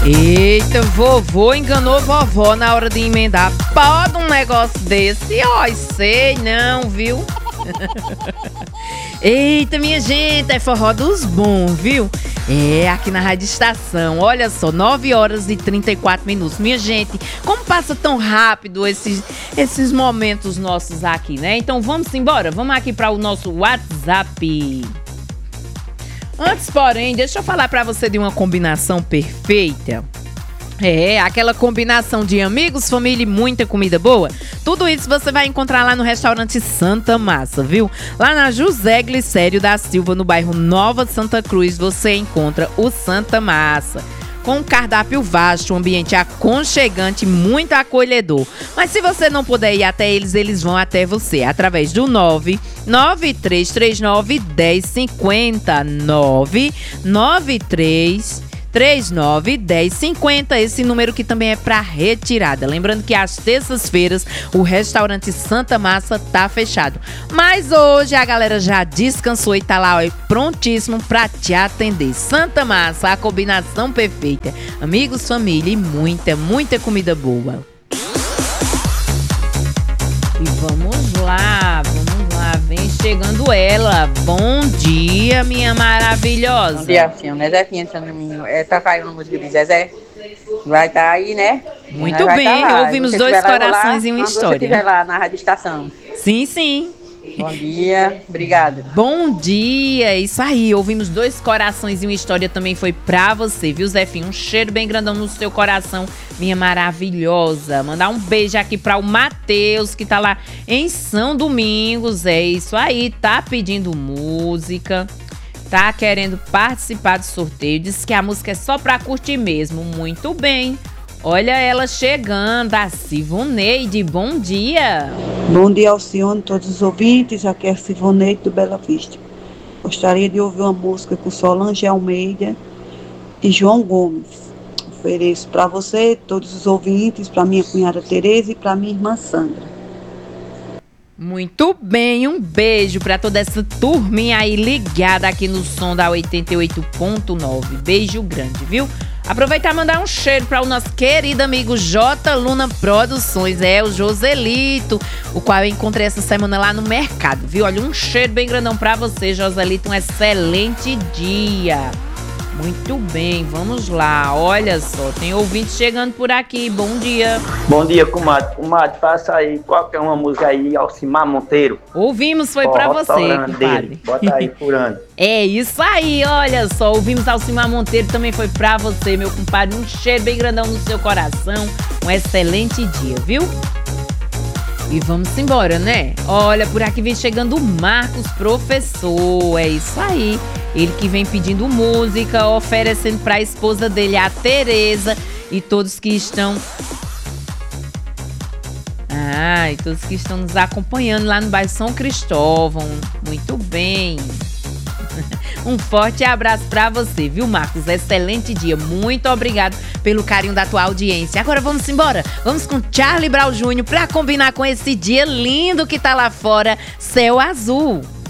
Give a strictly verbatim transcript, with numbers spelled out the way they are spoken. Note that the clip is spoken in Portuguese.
Eita, vovô enganou vovó na hora de emendar. Pode um negócio desse? Ai, sei não, viu? Eita, minha gente, é forró dos bons, viu? É, aqui na Rádio Estação, olha só, nove horas e trinta e quatro minutos. Minha gente, como passa tão rápido esses, esses momentos nossos aqui, né? Então vamos embora, vamos aqui para o nosso WhatsApp. Antes, porém, deixa eu falar pra você de uma combinação perfeita. É, aquela combinação de amigos, família e muita comida boa. Tudo isso você vai encontrar lá no restaurante Santa Massa, viu? Lá na José Glicério da Silva, no bairro Nova Santa Cruz, você encontra o Santa Massa. Com um cardápio vasto, um ambiente aconchegante, muito acolhedor. Mas se você não puder ir até eles, eles vão até você, através do nove nove três três nove um zero cinco zero, nove nove três três nove um zero cinco zero, esse número que também é para retirada. Lembrando que às terças-feiras o restaurante Santa Massa tá fechado. Mas hoje a galera já descansou e tá lá ó, prontíssimo para te atender. Santa Massa, a combinação perfeita. Amigos, família e muita, muita comida boa. E vamos lá, vamos lá, vem chegando ela. Bom dia, minha maravilhosa. Bom dia, senhor. Né, Zefinha? É, tá caindo a música de Zezé? Vai estar tá aí, né? Muito bem, tá ouvimos dois corações lá, e uma história. Você estiver lá na Rádio Estação. Sim, sim. Bom dia, obrigada. Bom dia, isso aí, ouvimos dois corações e uma história também foi pra você, viu, Zefinho? Um cheiro bem grandão no seu coração, minha maravilhosa. Mandar um beijo aqui pra o Matheus, que tá lá em São Domingos, é isso aí, tá pedindo música, tá querendo participar do sorteio, disse que a música é só pra curtir mesmo, muito bem. Olha ela chegando, a Sivoneide, bom dia. Bom dia, Alcione, todos os ouvintes, aqui é a Sivoneide do Bela Vista. Gostaria de ouvir uma música com Solange Almeida e João Gomes. Ofereço para você, todos os ouvintes, para minha cunhada Tereza e para minha irmã Sandra. Muito bem, um beijo para toda essa turminha aí ligada aqui no som da oitenta e oito ponto nove. Beijo grande, viu? Aproveitar e mandar um cheiro para o nosso querido amigo J. Luna Produções, é o Joselito, o qual eu encontrei essa semana lá no mercado, viu? Olha, um cheiro bem grandão para você, Joselito, um excelente dia. Muito bem, vamos lá, olha só, tem ouvinte chegando por aqui, bom dia. Bom dia, comadre, comadre, passa aí, qualquer uma música aí, Alcimar Monteiro. Ouvimos, foi oh, pra você, compadre. Bota aí, furando. É isso aí, olha só, ouvimos Alcimar Monteiro, também foi pra você, meu compadre, um cheiro bem grandão no seu coração, um excelente dia, viu? E vamos embora, né? Olha, por aqui vem chegando o Marcos Professor, é isso aí. Ele que vem pedindo música, oferecendo para a esposa dele, a Tereza, e todos que estão... Ah, e todos que estão nos acompanhando lá no bairro São Cristóvão. Muito bem. Um forte abraço para você, viu, Marcos? Excelente dia. Muito obrigado pelo carinho da tua audiência. Agora vamos embora. Vamos com Charlie Brown Júnior para combinar com esse dia lindo que tá lá fora, céu azul.